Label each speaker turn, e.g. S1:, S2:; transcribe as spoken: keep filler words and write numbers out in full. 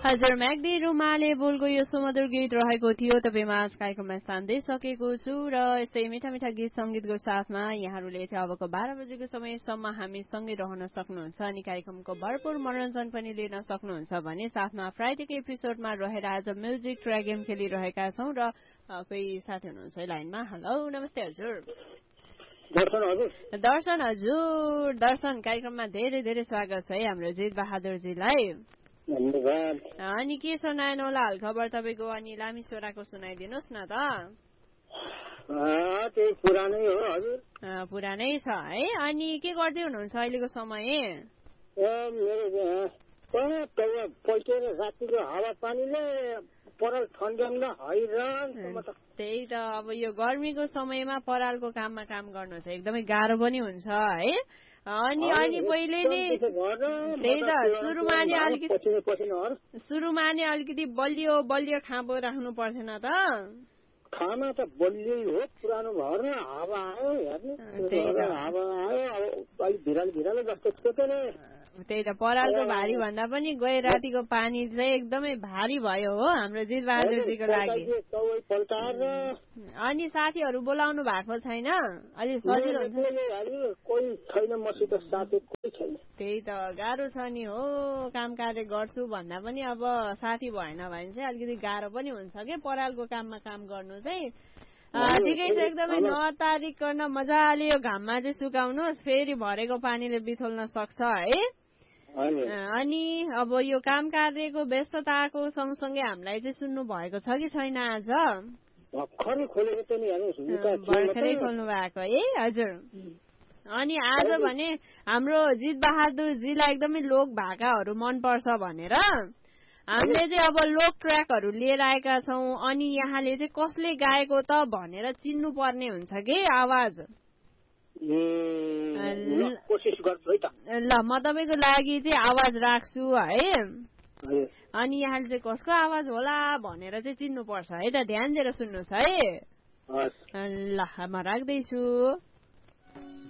S1: हजुर म्याग्दी रुमाले बोलको यो सुमधुर गीत रहेको थियो तपाईँ माझ कार्यक्रममा स्थान दिइसकेको छु र यस्तै मिठा मिठा गीत संगीतको साथमा यहाँहरूले चाहिँ अबको बाह्र बजेको समयसम्म हामी सँगै रहन सक्नुहुन्छ अनि कार्यक्रमको भरपूर मनोरञ्जन पनि लिन सक्नुहुन्छ भने साथमा फ्राइडेको एपिसोडमा रहेर आज म्युजिक ट्र्याक गेम खेलिरहेका छौँ र कोही साथी हुनुहुन्छ लाइनमा। हेलो नमस्ते हजुर।
S2: दर्शन हजुर।
S1: दर्शन हजुर दर्शन कार्यक्रममा धेरै धेरै स्वागत छ है हाम्रो जित बहादुरजीलाई।
S2: धन्यवाद।
S1: अनि के सुनाएन होला हाल खबर तपाईँको अनि लामी छोराको सुनाइदिनुहोस् न त।
S2: त्यही पुरानै हो हजुर।
S1: पुरानै छ है। अनि के गर्दै हुनुहुन्छ अहिलेको समय?
S2: पैटेर रातिको हावा पानीले पराल ठन्ड्याउन हैरान।
S1: त्यही त अब यो गर्मीको समयमा परालको काममा काम गर्नु चाहिँ एकदमै गाह्रो पनि हुन्छ है। अनि अनि पहिले नै त्यही त सुरुमा नै अलिकति सुरुमा नै अलिकति बलियो बलियो खाँपो राख्नु पर्थेन त।
S2: खाना त बलियो हो पुरानो घर हावा आयो हेर्नु हावा आयो अलिक भिरालो भिरालो जस्तो थियो।
S1: त्यही त परालको भारी भन्दा पनि गए रातिको पानी चाहिँ एकदमै भारी भयो हो हाम्रो जित बहादुरजीको लागि। अनि साथीहरू बोलाउनु भएको छैन? अलि सजिलो हुन्छ। त्यही त गाह्रो छ नि हो काम कार्य गर्छु भन्दा पनि अब साथी भएन भने चाहिँ अलिकति गाह्रो पनि हुन्छ क्या परालको काममा काम गर्नु चाहिँ। ठिकै छ एकदमै नतारिकन मजाले यो घाममा चाहिँ सुकाउनुहोस् फेरि भरेको पानीले बिथोल्न सक्छ है। अनि अब यो काम कार्यको व्यस्तताको सँगसँगै हामीलाई चाहिँ सुन्नु भएको छ कि छैन आज? भर्खरै खोल्नु भएको है हजुर। अनि आज भने हाम्रो जित बहादुरजीलाई एकदमै लोक भाकाहरू मनपर्छ भनेर हामीले चाहिँ अब लोक ट्र्याकहरू लिएर आएका छौँ। अनि यहाँले चाहिँ कसले गाएको त भनेर चिन्नु पर्ने हुन्छ कि आवाज। ल म तपाईँको लागि चाहिँ आवाज राख्छु है। अनि यहाँले चाहिँ कसको आवाज होला भनेर चाहिँ चिन्नुपर्छ है त। ध्यान दिएर सुन्नुहोस् है। ल म राख्दैछु।